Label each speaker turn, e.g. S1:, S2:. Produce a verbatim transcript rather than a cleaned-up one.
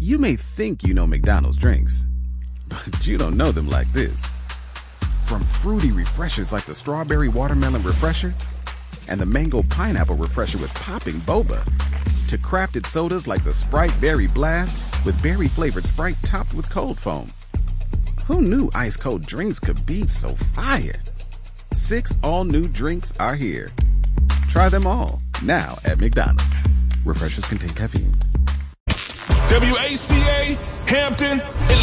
S1: You may think you know McDonald's drinks, but you don't know them like this. From fruity refreshers like the Strawberry Watermelon Refresher and the Mango Pineapple Refresher with popping boba, to crafted sodas like the Sprite Berry Blast with berry-flavored Sprite topped with cold foam. Who knew ice-cold drinks could be so fire? Six all-new drinks are here. Try them all, now at McDonald's. Refreshers contain caffeine.
S2: W A C A, Hampton,